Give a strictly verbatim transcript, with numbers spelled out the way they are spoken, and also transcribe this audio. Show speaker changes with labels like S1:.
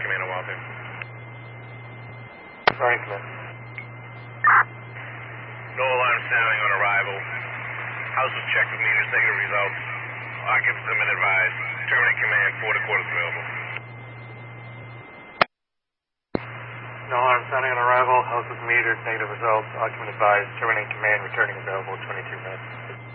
S1: Commander Walter.
S2: Sorry, Command.
S1: No alarm sounding on arrival. House was checked with meters, negative results. Occupants have been advised. Terminate command, four to quarters available.
S2: No alarm sounding on arrival. House with meters, negative results. Occupant advised. Terminate command, returning available twenty-two minutes.